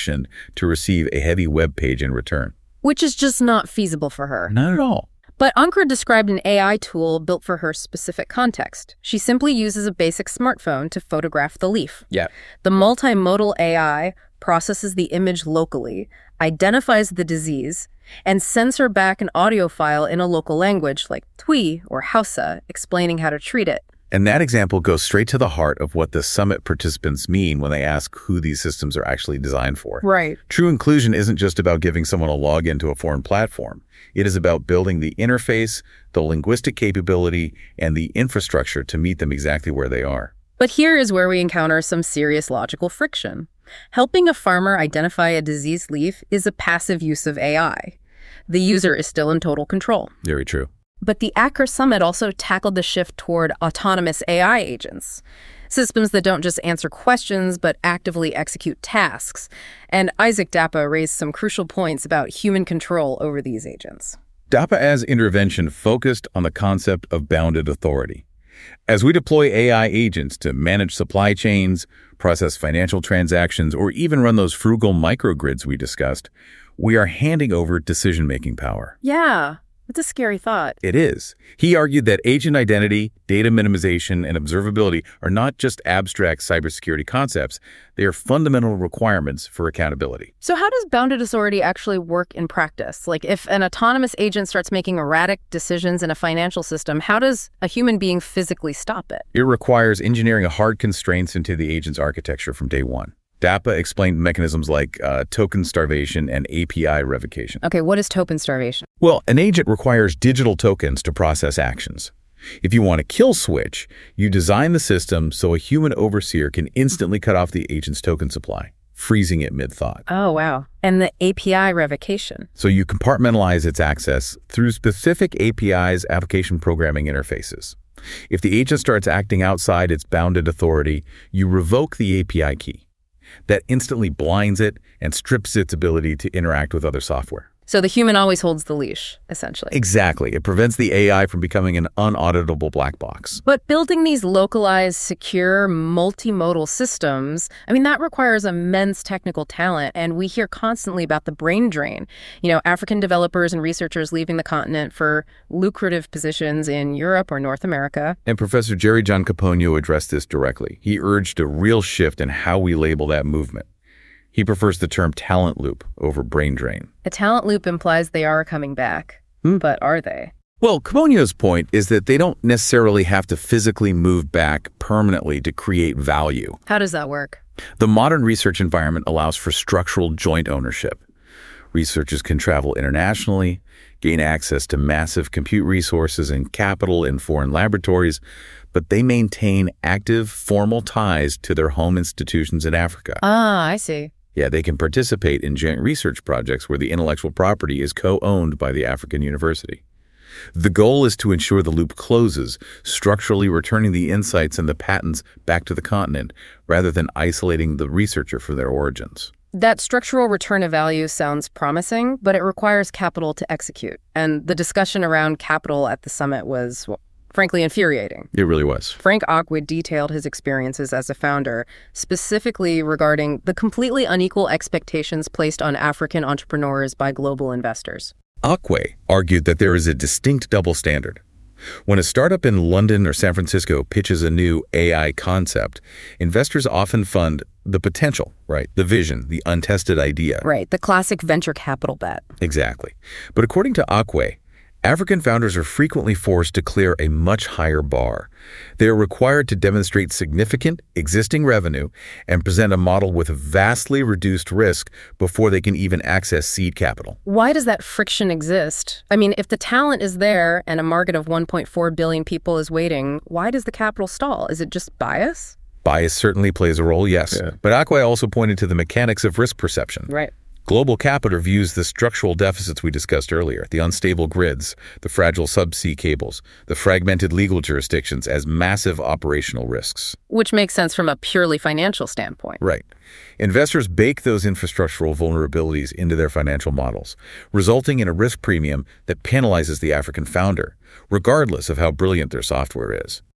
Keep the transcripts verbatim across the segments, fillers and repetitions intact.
instruction to receive a heavy web page in return. Which is just not feasible for her. Not at all. But Ankur described an A I tool built for her specific context. She simply uses a basic smartphone to photograph the leaf. Yeah. The multimodal A I processes the image locally, identifies the disease, and sends her back an audio file in a local language like Twi or Hausa, explaining how to treat it. And that example goes straight to the heart of what the summit participants mean when they ask who these systems are actually designed for. Right. True inclusion isn't just about giving someone a login to a foreign platform. It is about building the interface, the linguistic capability, and the infrastructure to meet them exactly where they are. But here is where we encounter some serious logical friction. Helping a farmer identify a diseased leaf is a passive use of A I. The user is still in total control. Very true. But the Acker Summit also tackled the shift toward autonomous A I agents, systems that don't just answer questions, but actively execute tasks. And Isaac Dapa raised some crucial points about human control over these agents. Dapa's intervention focused on the concept of bounded authority. As we deploy A I agents to manage supply chains, process financial transactions, or even run those frugal microgrids we discussed, we are handing over decision-making power. Yeah. It's a scary thought. It is. He argued that agent identity, data minimization, and observability are not just abstract cybersecurity concepts. They are fundamental requirements for accountability. So how does bounded authority actually work in practice? Like, if an autonomous agent starts making erratic decisions in a financial system, how does a human being physically stop it? It requires engineering hard constraints into the agent's architecture from day one. Dapa explained mechanisms like uh, token starvation and A P I revocation. Okay, what is token starvation? Well, an agent requires digital tokens to process actions. If you want to kill switch, you design the system so a human overseer can instantly cut off the agent's token supply, freezing it mid-thought. Oh, wow. And the A P I revocation? So you compartmentalize its access through specific A P Is, application programming interfaces. If the agent starts acting outside its bounded authority, you revoke the A P I key. That instantly blinds it and strips its ability to interact with other software. So the human always holds the leash, essentially. Exactly. It prevents the A I from becoming an unauditable black box. But building these localized, secure, multimodal systems, I mean, that requires immense technical talent. And we hear constantly about the brain drain. You know, African developers and researchers leaving the continent for lucrative positions in Europe or North America. And Professor Jerry John Caponio addressed this directly. He urged a real shift in how we label that movement. He prefers the term talent loop over brain drain. A talent loop implies they are coming back. Hmm. But are they? Well, Caponio's point is that they don't necessarily have to physically move back permanently to create value. How does that work? The modern research environment allows for structural joint ownership. Researchers can travel internationally, gain access to massive compute resources and capital in foreign laboratories, but they maintain active, formal ties to their home institutions in Africa. Ah, I see. Yeah, they can participate in joint research projects where the intellectual property is co-owned by the African university. The goal is to ensure the loop closes, structurally returning the insights and the patents back to the continent, rather than isolating the researcher from their origins. That structural return of value sounds promising, but it requires capital to execute. And the discussion around capital at the summit was, well, frankly, infuriating. It really was. Frank Akwe detailed his experiences as a founder, specifically regarding the completely unequal expectations placed on African entrepreneurs by global investors. Akwe argued that there is a distinct double standard. When a startup in London or San Francisco pitches a new A I concept, investors often fund the potential, right? The vision, the untested idea. Right, the classic venture capital bet. Exactly. But according to Akwe, African founders are frequently forced to clear a much higher bar. They are required to demonstrate significant existing revenue and present a model with vastly reduced risk before they can even access seed capital. Why does that friction exist? I mean, if the talent is there and a market of one point four billion people is waiting, why does the capital stall? Is it just bias? Bias certainly plays a role, yes. Yeah. But Akwe also pointed to the mechanics of risk perception. Right. Global capital views the structural deficits we discussed earlier, the unstable grids, the fragile subsea cables, the fragmented legal jurisdictions as massive operational risks. Which makes sense from a purely financial standpoint. Right. Investors bake those infrastructural vulnerabilities into their financial models, resulting in a risk premium that penalizes the African founder, regardless of how brilliant their software is.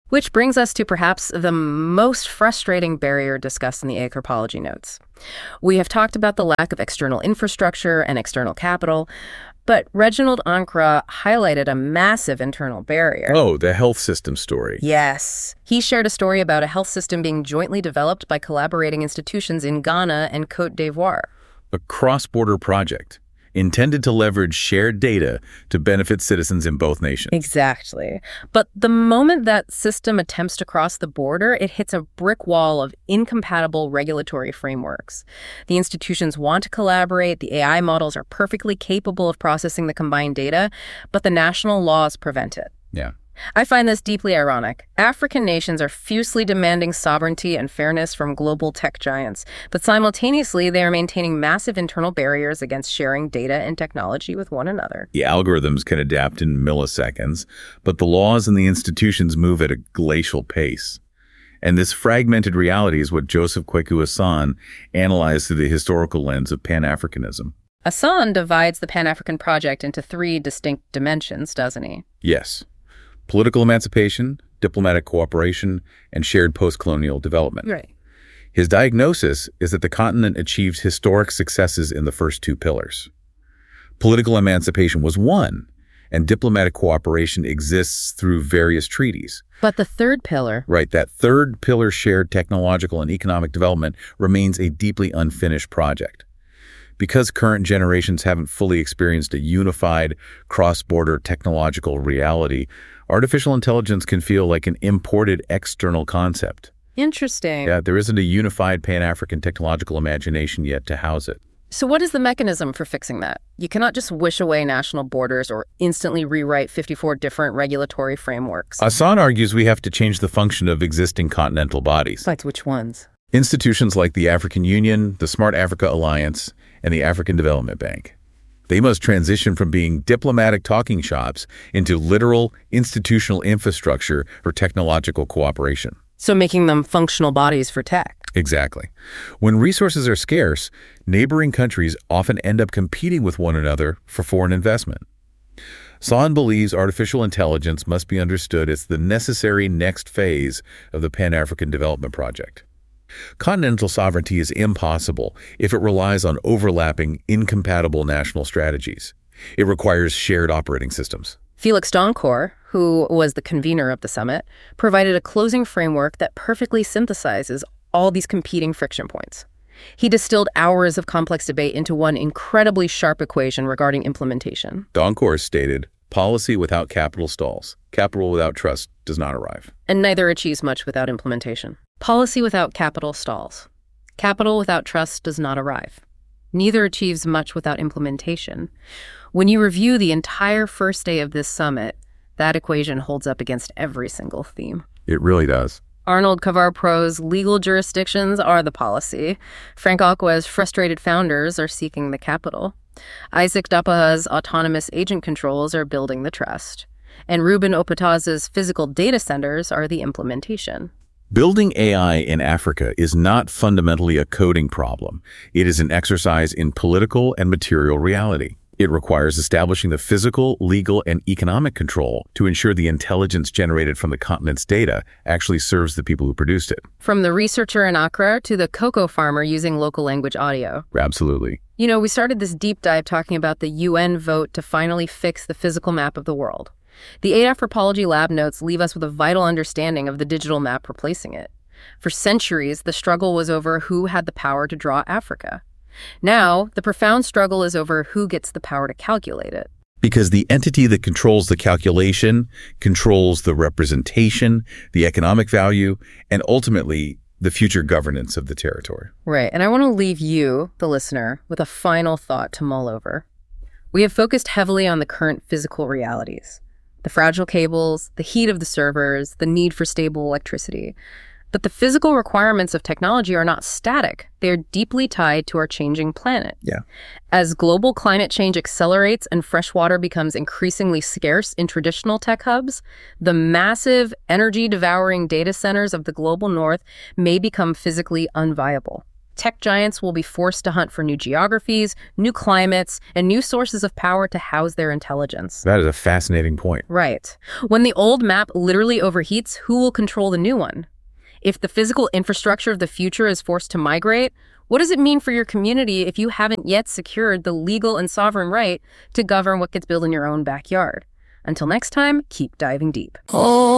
Which brings us to perhaps the most frustrating barrier discussed in the anthropology notes. We have talked about the lack of external infrastructure and external capital, but Reginald Ankra highlighted a massive internal barrier. Oh, the health system story. Yes. He shared a story about a health system being jointly developed by collaborating institutions in Ghana and Côte d'Ivoire. A cross-border project intended to leverage shared data to benefit citizens in both nations. Exactly. But the moment that system attempts to cross the border, it hits a brick wall of incompatible regulatory frameworks. The institutions want to collaborate, the A I models are perfectly capable of processing the combined data, but the national laws prevent it. Yeah. I find this deeply ironic. African nations are fiercely demanding sovereignty and fairness from global tech giants, but simultaneously they are maintaining massive internal barriers against sharing data and technology with one another. The algorithms can adapt in milliseconds, but the laws and the institutions move at a glacial pace. And this fragmented reality is what Joseph Kweku Assan analyzed through the historical lens of Pan-Africanism. Assan divides the Pan-African project into three distinct dimensions, doesn't he? Yes. Political emancipation, diplomatic cooperation, and shared post-colonial development. Right. His diagnosis is that the continent achieved historic successes in the first two pillars. Political emancipation was one, and diplomatic cooperation exists through various treaties. But the third pillar... Right, that third pillar, shared technological and economic development, remains a deeply unfinished project. Because current generations haven't fully experienced a unified, cross-border technological reality, artificial intelligence can feel like an imported external concept. Interesting. Yeah, there isn't a unified Pan-African technological imagination yet to house it. So what is the mechanism for fixing that? You cannot just wish away national borders or instantly rewrite fifty-four different regulatory frameworks. Assan argues we have to change the function of existing continental bodies. Besides which ones? Institutions like the African Union, the Smart Africa Alliance, and the African Development Bank. They must transition from being diplomatic talking shops into literal institutional infrastructure for technological cooperation. So making them functional bodies for tech. Exactly. When resources are scarce, neighboring countries often end up competing with one another for foreign investment. Assan believes artificial intelligence must be understood as the necessary next phase of the Pan-African Development Project. Continental sovereignty is impossible if it relies on overlapping, incompatible national strategies. It requires shared operating systems. Felix Doncourt, who was the convener of the summit, provided a closing framework that perfectly synthesizes all these competing friction points. He distilled hours of complex debate into one incredibly sharp equation regarding implementation. Doncourt stated, policy without capital stalls. Capital without trust does not arrive. And neither achieves much without implementation. Policy without capital stalls. Capital without trust does not arrive. Neither achieves much without implementation. When you review the entire first day of this summit, that equation holds up against every single theme. It really does. Arnold Kavar-Pro's legal jurisdictions are the policy. Frank Akwa's frustrated founders are seeking the capital. Isaac Dapaha's autonomous agent controls are building the trust. And Ruben Opataz's physical data centers are the implementation. Building A I in Africa is not fundamentally a coding problem. It is an exercise in political and material reality. It requires establishing the physical, legal, and economic control to ensure the intelligence generated from the continent's data actually serves the people who produced it. From the researcher in Accra to the cocoa farmer using local language audio. Absolutely. You know, we started this deep dive talking about the U N vote to finally fix the physical map of the world. The A Anthropology Lab notes leave us with a vital understanding of the digital map replacing it. For centuries, the struggle was over who had the power to draw Africa. Now, the profound struggle is over who gets the power to calculate it. Because the entity that controls the calculation controls the representation, the economic value, and ultimately the future governance of the territory. Right, and I want to leave you, the listener, with a final thought to mull over. We have focused heavily on the current physical realities. The fragile cables, the heat of the servers, the need for stable electricity. But the physical requirements of technology are not static. They are deeply tied to our changing planet. Yeah. As global climate change accelerates and fresh water becomes increasingly scarce in traditional tech hubs, the massive, energy-devouring data centers of the global north may become physically unviable. Tech giants will be forced to hunt for new geographies, new climates, and new sources of power to house their intelligence. That is a fascinating point. Right. When the old map literally overheats, who will control the new one? If the physical infrastructure of the future is forced to migrate, what does it mean for your community if you haven't yet secured the legal and sovereign right to govern what gets built in your own backyard? Until next time, keep diving deep. Oh.